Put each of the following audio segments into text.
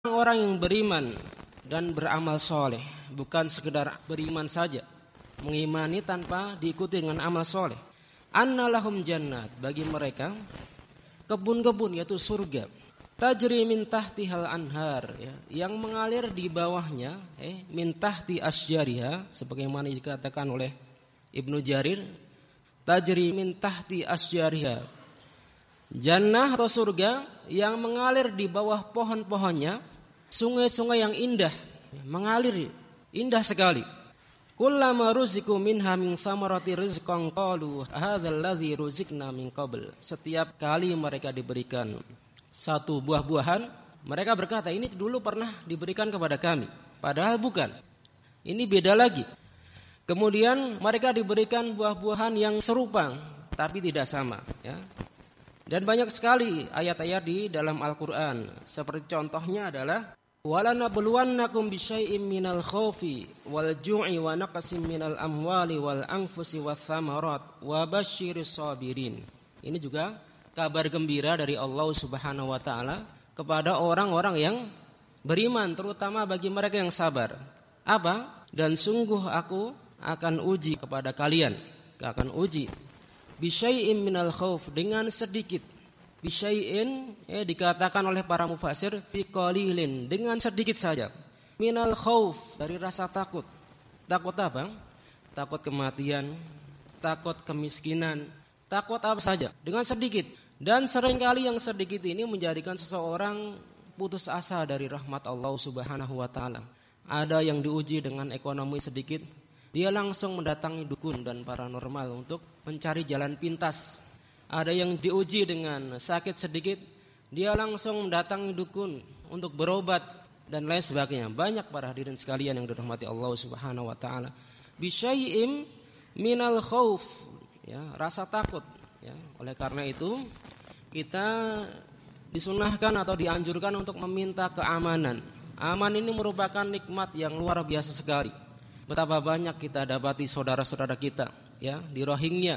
orang yang beriman dan beramal soleh, bukan sekedar beriman saja, mengimani tanpa diikuti dengan amal soleh. Anna lahum jannat, bagi mereka kebun-kebun, yaitu surga. Tajri min tahtihal anhar, ya, yang mengalir di bawahnya, min tahti asjariha, sebagaimana dikatakan oleh Ibnu Jarir, tajri min tahti asjariha. Jannah atau surga yang mengalir di bawah pohon-pohonnya, sungai-sungai yang indah, mengalir indah sekali. Kullama ruziku minha min thamarati rizqan qalu hadzal ladzi ruzikna min qabl. Setiap kali mereka diberikan satu buah-buahan, mereka berkata, ini dulu pernah diberikan kepada kami, padahal bukan. Ini beda lagi. Kemudian mereka diberikan buah-buahan yang serupa tapi tidak sama, ya. Dan banyak sekali ayat-ayat di dalam Al-Qur'an. Seperti contohnya adalah walanabluwannakum bisyai'im minal khaufi wal ju'i wa naqsim minal amwali wal anfusi wath thamarat wa basyiris sabirin. Ini juga kabar gembira dari Allah Subhanahu wa taala kepada orang-orang yang beriman, terutama bagi mereka yang sabar. Apa? Dan sungguh aku akan uji kepada kalian, akan uji bisyai'in minal khauf, dengan sedikit. Bisyai'in dikatakan oleh para mufassir biqalilin, dengan sedikit saja. Minal khauf, dari rasa takut. Takut apa? Takut kematian, takut kemiskinan, takut apa saja, dengan sedikit. Dan seringkali yang sedikit ini menjadikan seseorang putus asa dari rahmat Allah Subhanahu wa taala. Ada yang diuji dengan ekonomi sedikit, dia langsung mendatangi dukun dan paranormal untuk mencari jalan pintas. Ada yang diuji dengan sakit sedikit, dia langsung mendatangi dukun untuk berobat dan lain sebagainya. Banyak para hadirin sekalian yang dirahmati Allah Subhanahu wa taala. Bisyai'im minal khauf, ya, rasa takut, ya. Oleh karena itu kita disunahkan atau dianjurkan untuk meminta keamanan. Aman ini merupakan nikmat yang luar biasa sekali. Betapa banyak kita dapati saudara-saudara kita, ya, di Rohingya,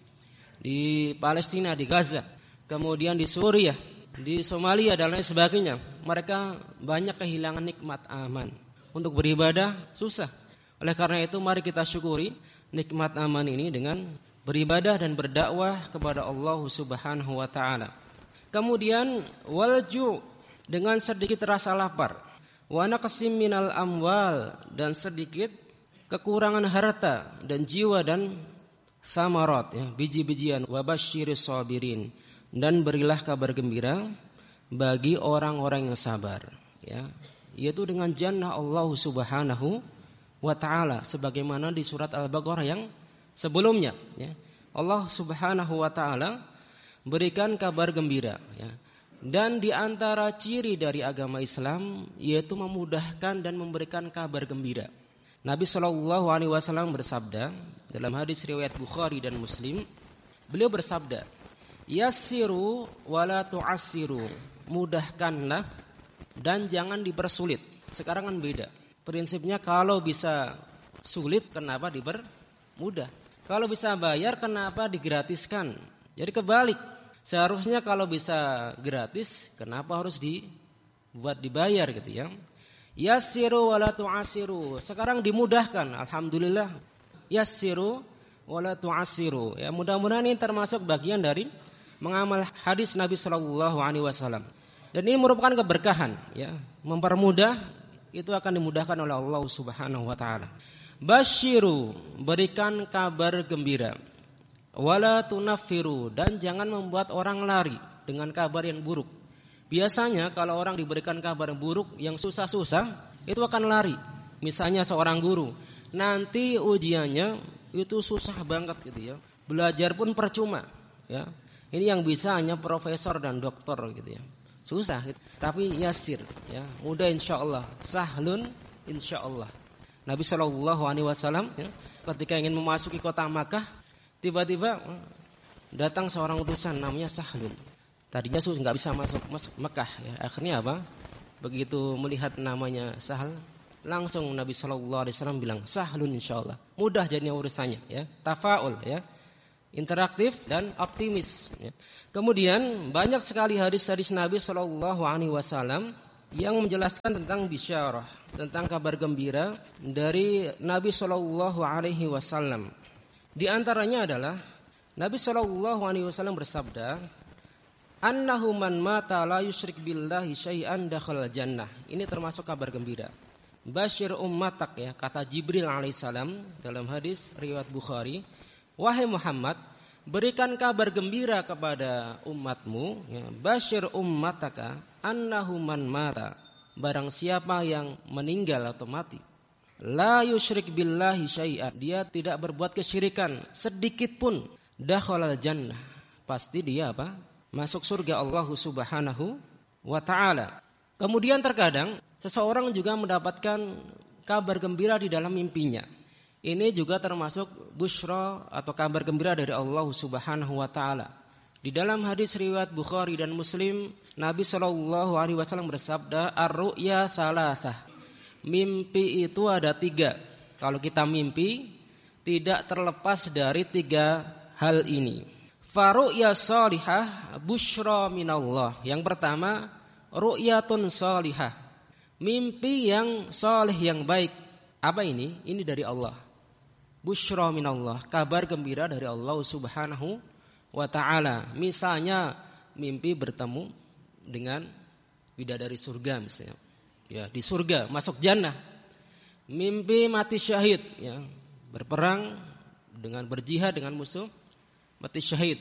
di Palestina, di Gaza, kemudian di Suriah, di Somalia dan lain sebagainya. Mereka banyak kehilangan nikmat aman. Untuk beribadah susah. Oleh karena itu mari kita syukuri nikmat aman ini dengan beribadah dan berdakwah kepada Allah Subhanahu wa taala. Kemudian walju, dengan sedikit rasa lapar. Wa naqsim minal amwal, dan sedikit kekurangan harta dan jiwa dan samarat, ya, biji-bijian. Wa basyiris sabirin, dan berilah kabar gembira bagi orang-orang yang sabar, ya, yaitu dengan jannah Allah Subhanahu wa taala, sebagaimana di surat Al-Baqarah yang sebelumnya, ya. Allah Subhanahu wa taala berikan kabar gembira, ya. Dan di antara ciri dari agama Islam yaitu memudahkan dan memberikan kabar gembira. Nabi SAW bersabda dalam hadis riwayat Bukhari dan Muslim, beliau bersabda, yassiru wala tu'assiru, mudahkanlah dan jangan dipersulit. Sekarang kan beda. Prinsipnya kalau bisa sulit, kenapa dipermudah? Kalau bisa bayar, kenapa digratiskan? Jadi kebalik. Seharusnya kalau bisa gratis, kenapa harus dibuat dibayar gitu, ya? Yassiru wala tu'assiru. Sekarang dimudahkan, alhamdulillah. Yassiru wala tu'assiru. Ya, mudah-mudahan ini termasuk bagian dari mengamal hadis Nabi sallallahu alaihi wasallam. Dan ini merupakan keberkahan, ya. Mempermudah itu akan dimudahkan oleh Allah Subhanahu wa taala. Basyiru, berikan kabar gembira. Wala tunaffiru, dan jangan membuat orang lari dengan kabar yang buruk. Biasanya kalau orang diberikan kabar buruk yang susah-susah, itu akan lari. Misalnya seorang guru, nanti ujiannya itu susah banget gitu, ya. Belajar pun percuma, ya. Ini yang bisa hanya profesor dan doktor gitu, ya. Susah gitu. Tapi yasir, ya, mudah insyaallah, sahlun insyaallah. Nabi SAW, ya, ketika ingin memasuki kota Makkah, tiba-tiba datang seorang utusan namanya Sahlun. Tadinya nggak bisa masuk Mekah, ya. Akhirnya apa? Begitu melihat namanya Sahl, langsung Nabi SAW bilang, Sahlun insyaallah, mudah jadinya urusannya, ya. Tafaul, ya, interaktif dan optimis, ya. Kemudian banyak sekali hadis-hadis Nabi SAW yang menjelaskan tentang bisyarah, tentang kabar gembira dari Nabi sallallahu alaihi wasallam. Di antaranya adalah Nabi sallallahu alaihi wasallam bersabda, "Annahu man mata la yusyrik billahi syai'an dakhala jannah." Ini termasuk kabar gembira. Basyir ummatak, ya, kata Jibril alaihissalam dalam hadis riwayat Bukhari, "Wahai Muhammad, berikan kabar gembira kepada umatmu, ya, basyir ummataka annahu man mata, barang siapa yang meninggal atau mati, la yusyrik billahi syai'an, dia tidak berbuat kesyirikan sedikit pun, dakhalal jannah, pasti dia apa? Masuk surga Allah Subhanahu wa taala." Kemudian terkadang seseorang juga mendapatkan kabar gembira di dalam mimpinya. Ini juga termasuk busyra atau kabar gembira dari Allah Subhanahu wa taala. Di dalam hadis riwayat Bukhari dan Muslim, Nabi sallallahu alaihi wasallam bersabda, "Ar-ru'ya salasah." Mimpi itu ada 3. Kalau kita mimpi, tidak terlepas dari 3 hal ini. Faru'ya salihah busyra minallah. Yang pertama, ru'yatun salihah. Mimpi yang saleh, yang baik. Apa ini? Ini dari Allah. Busyra minallah, kabar gembira dari Allah Subhanahu wa taala. Misalnya mimpi bertemu dengan bidadari surga misalnya. Ya, di surga, masuk jannah. Mimpi mati syahid, ya, berperang dengan berjihad dengan musuh, mati syahid.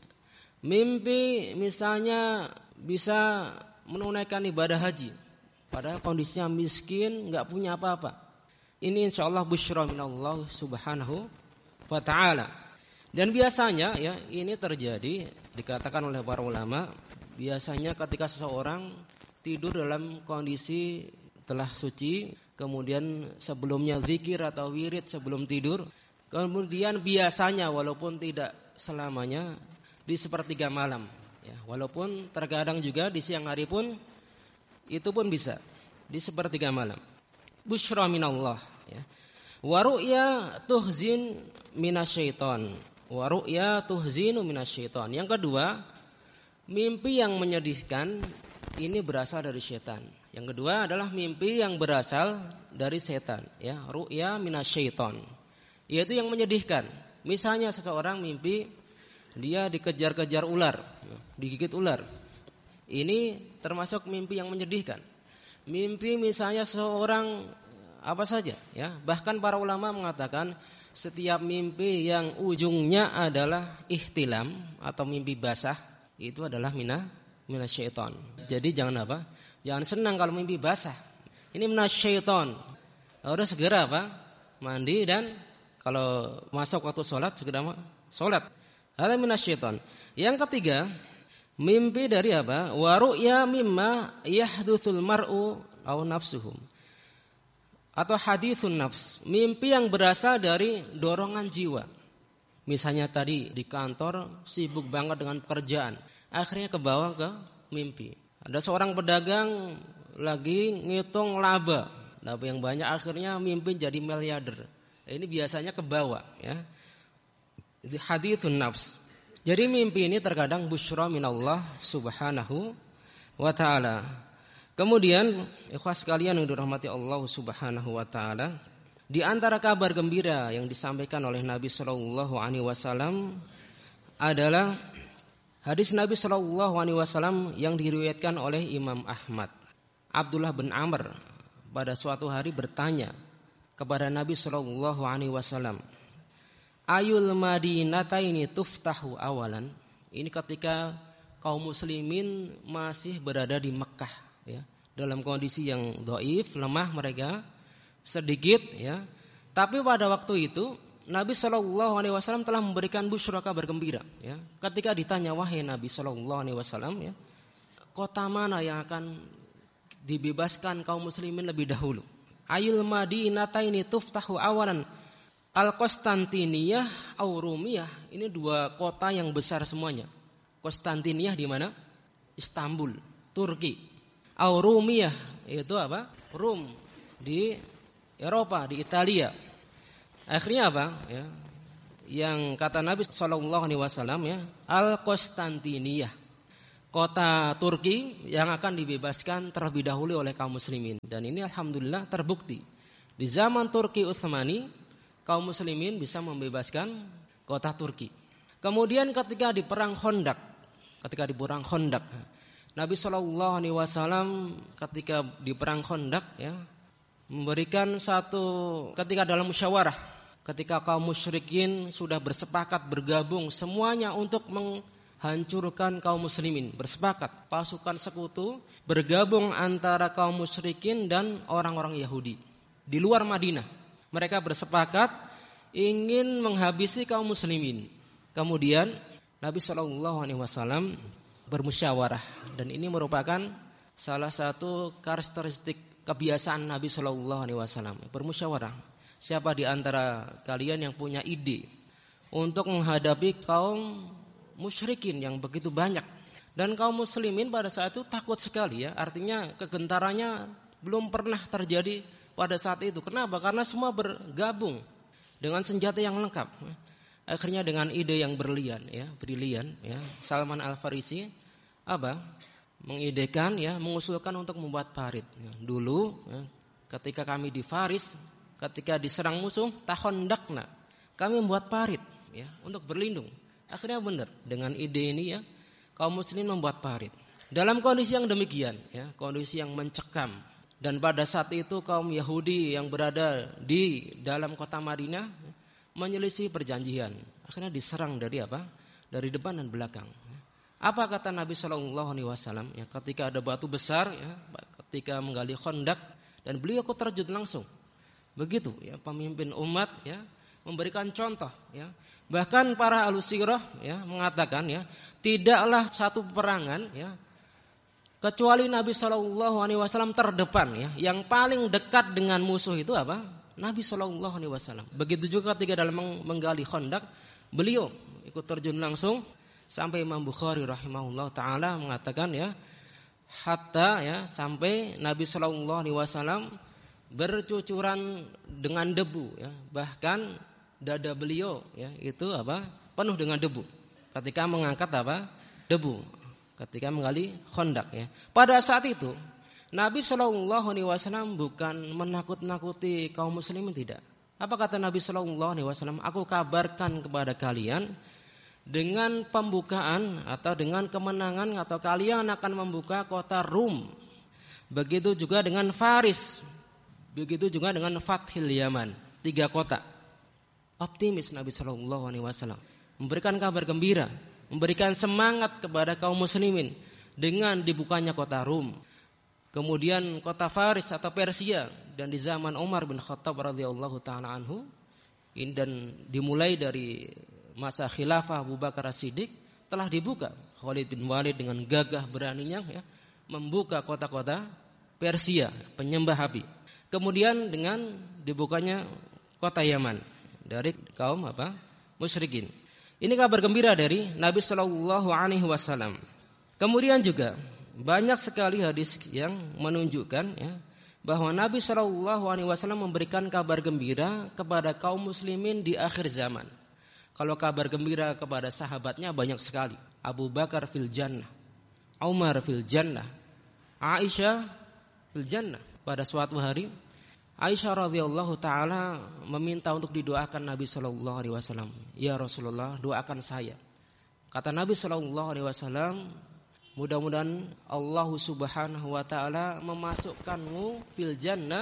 Mimpi misalnya bisa menunaikan ibadah haji, padahal kondisinya miskin, enggak punya apa-apa. Ini insyaallah busyra minallah Subhanahu wa taala. Dan biasanya, ya, ini terjadi, dikatakan oleh para ulama, biasanya ketika seseorang tidur dalam kondisi telah suci, kemudian sebelumnya zikir atau wirid sebelum tidur, kemudian biasanya walaupun tidak selamanya di sepertiga malam, ya, walaupun terkadang juga di siang hari pun itu pun bisa di sepertiga malam. Busyra minallah, ya. Wa ru'ya tuhzin minasyaiton. Wa ru'ya tuhzinu minasyaiton. Yang kedua, mimpi yang menyedihkan ini berasal dari setan. Yang kedua adalah mimpi yang berasal dari setan, ya, ru'ya minasyaiton, yaitu yang menyedihkan. Misalnya seseorang mimpi dia dikejar-kejar ular, digigit ular. Ini termasuk mimpi yang menyedihkan. Mimpi misalnya seseorang apa saja, ya. Bahkan para ulama mengatakan setiap mimpi yang ujungnya adalah ihtilam atau mimpi basah, itu adalah minasyaiton. Jadi jangan apa? Jangan senang kalau mimpi basah. Ini minasyaiton. Harus segera apa? Mandi, dan kalau masuk waktu sholat segera sholat. Hada minasyaiton. Yang ketiga, mimpi dari apa? Wa ru'ya mimma yahdutsul mar'u aw nafsuhum, atau hadithun nafs. Mimpi yang berasal dari dorongan jiwa. Misalnya tadi di kantor sibuk banget dengan pekerjaan, akhirnya kebawa ke mimpi. Ada seorang pedagang lagi ngitung laba yang banyak, akhirnya mimpi jadi miliarder. Ini biasanya kebawa, ya. Itu hadithun nafs. Jadi mimpi ini terkadang busyra minallah Subhanahu wa taala. Kemudian ikhwas sekalian yang dirahmati Allah Subhanahu wa taala, di antara kabar gembira yang disampaikan oleh Nabi sallallahu alaihi wasallam adalah hadis Nabi sallallahu alaihi wasallam yang diriwayatkan oleh Imam Ahmad. Abdullah bin Amr pada suatu hari bertanya kepada Nabi sallallahu alaihi wasallam, "Ayul madinataini tuftahu awalan?" Ini ketika kaum muslimin masih berada di Mekah, ya, dalam kondisi yang dhaif, lemah mereka sedikit, ya. Tapi pada waktu itu Nabi sallallahu alaihi wasallam telah memberikan busyra, kabar gembira, ya. Ketika ditanya, "Wahai Nabi sallallahu alaihi wasallam, ya, kota mana yang akan dibebaskan kaum muslimin lebih dahulu?" Ayul madinataini tuftahu awalan, Al-Konstantiniyah atau Rumiyah. Ini dua kota yang besar semuanya. Konstantiniyah di mana? Istanbul, Turki. Atau Rumiyah itu apa? Rum di Eropa, di Italia. Akhirnya apa? Ya, yang kata Nabi sallallahu alaihi wasallam, ya, Al-Konstantiniyah. kota Turki yang akan dibebaskan terlebih dahulu oleh kaum muslimin. Dan ini alhamdulillah terbukti. Di zaman Turki Utsmani, kaum muslimin bisa membebaskan kota Turki. Kemudian ketika di perang Khandaq, Nabi SAW ketika di perang Khandaq ya, memberikan ketika dalam musyawarah, ketika kaum musyrikin sudah bersepakat bergabung semuanya untuk menghancurkan kaum muslimin, bersepakat pasukan sekutu bergabung antara kaum musyrikin dan orang-orang Yahudi di luar Madinah. Mereka bersepakat ingin menghabisi kaum muslimin. Kemudian Nabi SAW bermusyawarah, dan ini merupakan salah satu karakteristik kebiasaan Nabi SAW, bermusyawarah. Siapa di antara kalian yang punya ide untuk menghadapi kaum musyrikin yang begitu banyak? Dan kaum muslimin pada saat itu takut sekali ya, artinya kegentarannya belum pernah terjadi pada saat itu. Kenapa? Karena semua bergabung dengan senjata yang lengkap. Akhirnya dengan ide yang brilian ya, Salman Al-Farisi mengidekan ya, mengusulkan untuk membuat parit. Ya, dulu ya, ketika kami di Faris, ketika diserang musuh, tahondakna, kami membuat parit ya, untuk berlindung. Akhirnya benar, dengan ide ini ya, kaum muslimin membuat parit. Dalam kondisi yang demikian ya, kondisi yang mencekam, dan pada saat itu kaum Yahudi yang berada di dalam kota Madinah menyelisih perjanjian. Akhirnya diserang dari depan dan belakang. Apa kata Nabi SAW ya, ketika ada batu besar ya, ketika menggali Khandaq, dan beliau terjun langsung. Begitu ya, pemimpin umat ya, memberikan contoh ya. Bahkan para ahlusirah ya mengatakan ya, tidaklah satu peperangan ya kecuali Nabi SAW terdepan ya, yang paling dekat dengan musuh itu Nabi SAW. Begitu juga ketika dalam menggali Khandaq, beliau ikut terjun langsung, sampai Imam Bukhari rahimahullah taala mengatakan ya, hatta ya, sampai Nabi SAW bercucuran dengan debu ya, bahkan dada beliau ya itu penuh dengan debu ketika mengangkat debu ketika menggali Khandaq ya. Pada saat itu Nabi SAW bukan menakut-nakuti kaum muslimin, tidak. Apa kata Nabi SAW? Aku kabarkan kepada kalian dengan pembukaan atau dengan kemenangan, atau kalian akan membuka kota Rum. Begitu juga dengan Faris. Begitu juga dengan Fathil Yaman. 3 kota. Optimis Nabi SAW. Memberikan kabar gembira, memberikan semangat kepada kaum muslimin dengan dibukanya kota Rum. Kemudian kota Faris atau Persia, dan di zaman Umar bin Khattab radhiyallahu taala anhu, dan dimulai dari masa khilafah Abu Bakar As-Siddiq telah dibuka. Khalid bin Walid dengan gagah beraninya ya, membuka kota-kota Persia penyembah api. Kemudian dengan dibukanya kota Yaman dari kaum musyrikin. Ini kabar gembira dari Nabi sallallahu alaihi wasallam. Kemudian juga banyak sekali hadis yang menunjukkan ya, bahwa Nabi SAW memberikan kabar gembira kepada kaum muslimin di akhir zaman. Kalau kabar gembira kepada sahabatnya banyak sekali. Abu Bakar fil jannah, Umar fil jannah, Aisyah fil jannah. Pada suatu hari Aisyah radhiyallahu taala meminta untuk didoakan Nabi SAW. Ya Rasulullah, doakan saya. Kata Nabi SAW, mudah-mudahan Allah Subhanahu wa taala memasukkanmu fil jannah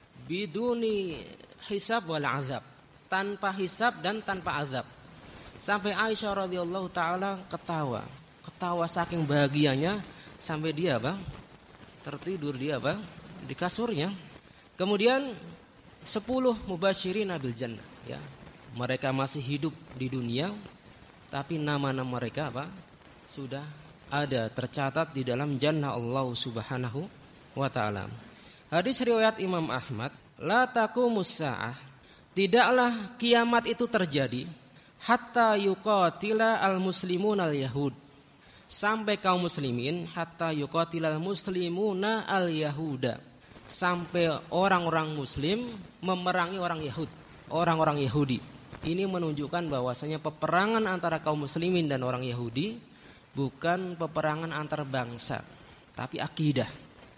biduni hisab wal azab, tanpa hisab dan tanpa azab. Sampai Aisyah radhiyallahu taala ketawa saking bahagianya, sampai dia tertidur di kasurnya. Kemudian 10 mubasyirin bil jannah ya. Mereka masih hidup di dunia, tapi nama-nama mereka sudah ada tercatat di dalam jannah Allah Subhanahu wa taala. Hadis riwayat Imam Ahmad, la taqumus saah, tidaklah kiamat itu terjadi hatta yuqatila al-muslimuna al-yahud, sampai kaum muslimin, hatta yuqatila al-muslimuna al-yahuda, sampai orang-orang muslim memerangi orang-orang Yahudi. Ini menunjukkan bahwasanya peperangan antara kaum muslimin dan orang Yahudi bukan peperangan antar bangsa, tapi akidah.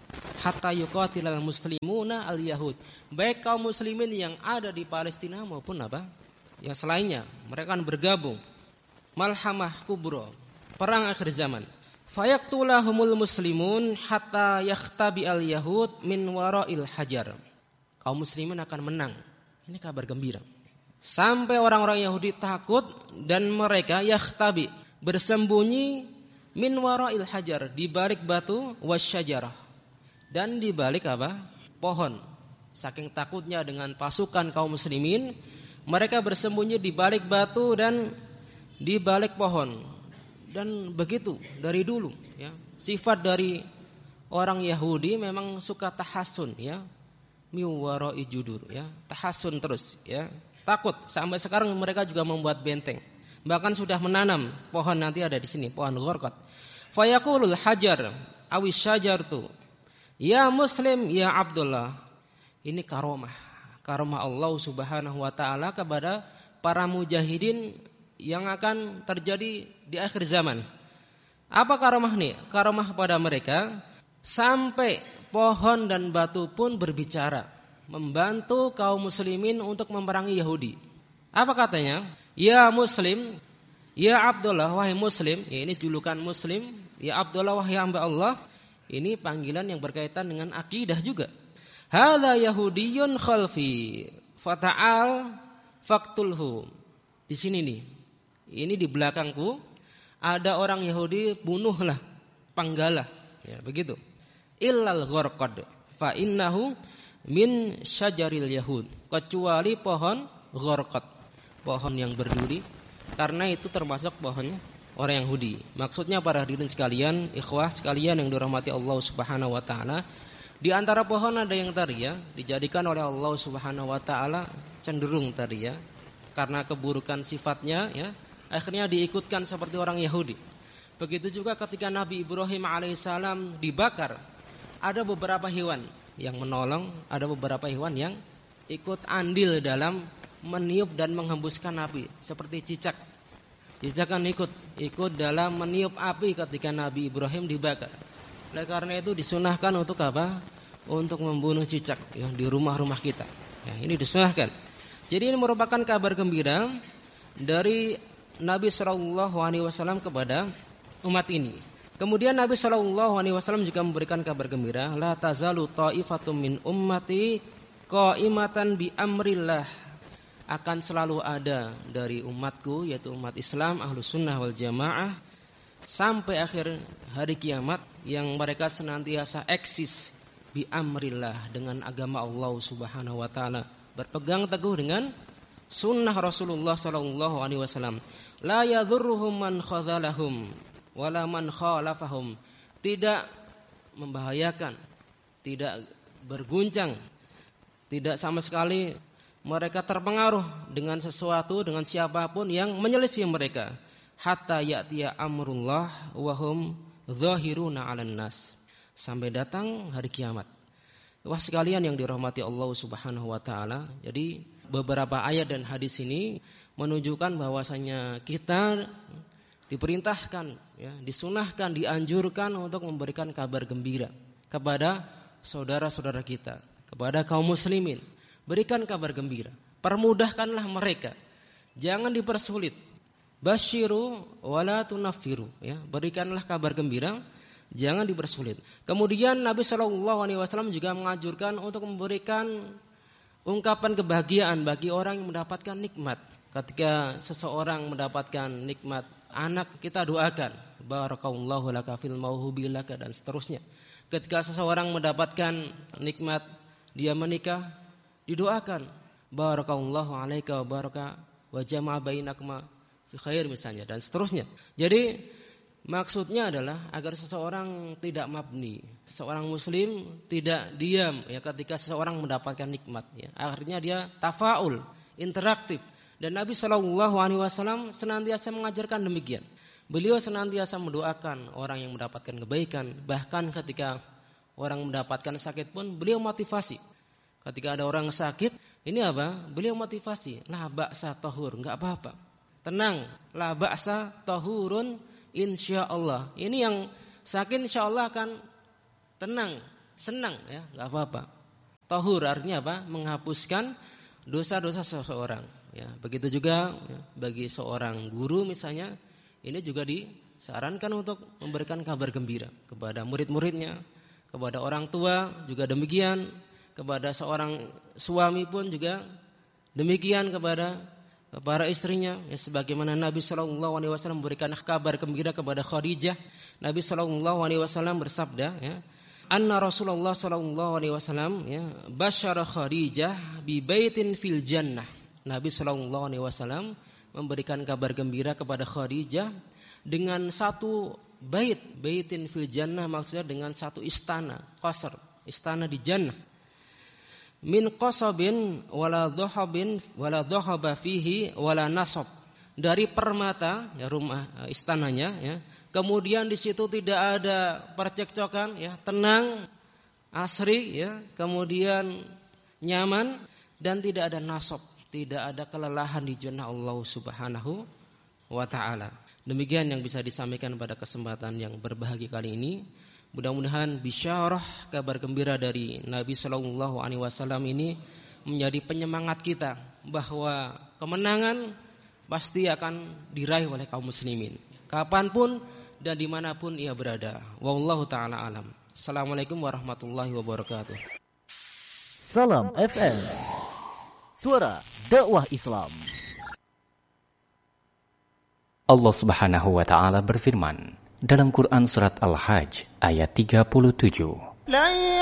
Hatta yuqatilal muslimuna al-yahud. Baik kaum muslimin yang ada di Palestina maupun yang selainnya, mereka akan bergabung. Malhamah kubra, perang akhir zaman. Fayaqtulahumul muslimun hatta yakhtabi al-yahud min wara'il hajar. Kaum muslimin akan menang. Ini kabar gembira. Sampai orang-orang Yahudi takut dan mereka yakhtabi, bersembunyi min wara'il hajar, di balik batu wasyajarah, dan di balik pohon. Saking takutnya dengan pasukan kaum muslimin, mereka bersembunyi di balik batu dan di balik pohon. Dan begitu dari dulu, ya. Sifat dari orang Yahudi memang suka tahasun, ya. Miwara'i judur, ya. Tahasun terus, ya. Takut. Sampai sekarang mereka juga membuat benteng. Bahkan sudah menanam pohon, nanti ada di sini pohon gharqad. Fayaqulul hajar awis syajartu, ya muslim ya Abdullah. Ini karomah Allah Subhanahu wa taala kepada para mujahidin yang akan terjadi di akhir zaman. Apa karomah ini? Karomah pada mereka sampai pohon dan batu pun berbicara, membantu kaum muslimin untuk memerangi Yahudi. Apa katanya? Ya muslim, ya Abdullah, wahai muslim. Ya, ini julukan muslim. Ya Abdullah, wahai hamba Allah. Ini panggilan yang berkaitan dengan akidah juga. Hadza yahudiyun khalfi fata'al faqtulhu. Di sini nih. Ini di belakangku ada orang Yahudi, bunuhlah, panggalah, ya begitu. Illal gharqad fa innahu min syajaril yahud, kecuali pohon gharqad, pohon yang berduri, karena itu termasuk pohonnya orang Yahudi. Maksudnya para hadirin sekalian, ikhwah sekalian yang dirahmati Allah Subhanahu wa taala, di antara pohon ada yang tadi ya dijadikan oleh Allah Subhanahu wa taala cenderung tadi ya, karena keburukan sifatnya ya, akhirnya diikutkan seperti orang Yahudi. Begitu juga ketika Nabi Ibrahim alaihissalam dibakar, ada beberapa hewan yang menolong, ada beberapa hewan yang ikut andil dalam meniup dan menghembuskan api, seperti cicak. Cicak kan ikut dalam meniup api ketika Nabi Ibrahim dibakar. Oleh karena itu disunahkan untuk apa? Untuk membunuh cicak ya, di rumah-rumah kita. Ya, ini disunahkan. Jadi ini merupakan kabar gembira dari Nabi SAW kepada umat ini. Kemudian Nabi SAW juga memberikan kabar gembira, la tazalu ta'ifatum min ummati qa'imatan bi amrillah. Akan selalu ada dari umatku, yaitu umat Islam Ahlus Sunnah wal Jamaah, sampai akhir hari kiamat, yang mereka senantiasa eksis bi amrillah, dengan agama Allah Subhanahu wa taala, berpegang teguh dengan sunnah Rasulullah SAW. La yadhurruhum man khazalahum wala man khalafahum. Tidak membahayakan, tidak berguncang, tidak sama sekali mereka terpengaruh dengan sesuatu, dengan siapapun yang menyelisih mereka. Hatta ya'tiya amrullah wa hum zahiruna 'alan nas. Sampai datang hari kiamat. Wah sekalian yang dirahmati Allah Subhanahu wa taala. Jadi beberapa ayat dan hadis ini menunjukkan bahwasanya kita diperintahkan, ya, disunahkan, dianjurkan untuk memberikan kabar gembira kepada saudara-saudara kita, kepada kaum muslimin. Berikan kabar gembira, permudahkanlah mereka, jangan dipersulit. Basyiru wala tunaffiru, ya, berikanlah kabar gembira, jangan dipersulit. Kemudian Nabi SAW juga menganjurkan untuk memberikan ungkapan kebahagiaan bagi orang yang mendapatkan nikmat. Ketika seseorang mendapatkan nikmat anak, kita doakan barakallahu laka fil mauhubi laka, dan seterusnya. Ketika seseorang mendapatkan nikmat dia menikah, didoakan barakallahu alaika wa baraka wa jama'a bainakuma fi khair misalnya, dan seterusnya. Jadi maksudnya adalah agar seseorang tidak mabni, seseorang muslim tidak diam ya ketika seseorang mendapatkan nikmat ya. Akhirnya dia tafaul, interaktif. Dan Nabi SAW senantiasa mengajarkan demikian. Beliau senantiasa mendoakan orang yang mendapatkan kebaikan. Bahkan ketika orang mendapatkan sakit pun beliau motivasi. Ketika ada orang sakit, ini apa? Beliau motivasi. La ba'sa tahur, enggak apa-apa. Tenang, la ba'sa tahurun insyaallah. Ini yang sakit insyaallah akan tenang, senang ya, enggak apa-apa. Tahur artinya apa? Menghapuskan dosa-dosa seseorang ya. Begitu juga ya, bagi seorang guru misalnya, ini juga disarankan untuk memberikan kabar gembira kepada murid-muridnya, kepada orang tua juga demikian, kepada seorang suami pun juga demikian kepada para istrinya ya, sebagaimana Nabi sallallahu alaihi wasallam memberikan kabar gembira kepada Khadijah. Nabi sallallahu alaihi wasallam bersabda ya, anna Rasulullah sallallahu alaihi wasallam ya basyara Khadijah bi baitin fil jannah. Nabi sallallahu alaihi wasallam memberikan kabar gembira kepada Khadijah dengan satu baitin fil jannah, maksudnya dengan satu istana, qasr, istana di jannah. Min qasabin wala dhahabin wala dhahaba fihi wala nasab. Dari permata ya, rumah istananya ya. Kemudian di situ tidak ada percekcokan ya, tenang, asri ya, kemudian nyaman dan tidak ada nasab, tidak ada kelelahan di jannah Allah Subhanahu wa taala. Demikian yang bisa disampaikan pada kesempatan yang berbahagia kali ini. Mudah-mudahan bisyarah kabar gembira dari Nabi sallallahu alaihi wasallam ini menjadi penyemangat kita bahwa kemenangan pasti akan diraih oleh kaum muslimin kapanpun dan dimanapun ia berada. Wallahu ta'ala alam. Assalamualaikum warahmatullahi wabarakatuh. Salam FM, suara dakwah Islam. Allah Subhanahu wa taala berfirman dalam Quran surat Al-Hajj ayat 37.